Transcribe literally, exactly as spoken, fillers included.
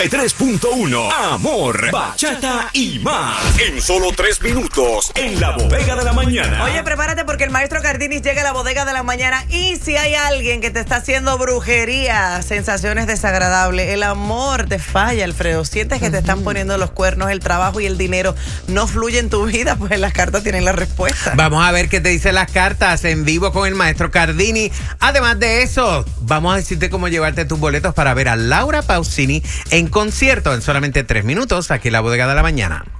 tres punto uno. Amor, bachata y más. En solo tres minutos, en la bodega de la mañana. Oye, prepárate porque el maestro Cardinis llega a la bodega de la mañana. Y si hay alguien que te está haciendo brujería, sensaciones desagradables, el amor te falla, Alfredo. Sientes que te están poniendo los cuernos, el trabajo y el dinero no fluye en tu vida, pues las cartas tienen la respuesta. Vamos a ver qué te dicen las cartas en vivo con el maestro Cardini. Además de eso, vamos a decirte cómo llevarte tus boletos para ver a Laura Pausini en concierto en solamente tres minutos aquí en la bodega de la mañana.